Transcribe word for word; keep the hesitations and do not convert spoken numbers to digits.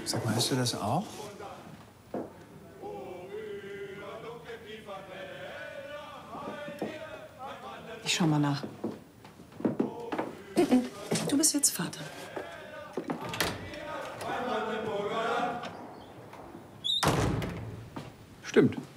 Sag mal, hast du das auch? Ich schau mal nach. Du bist jetzt Vater. Stimmt.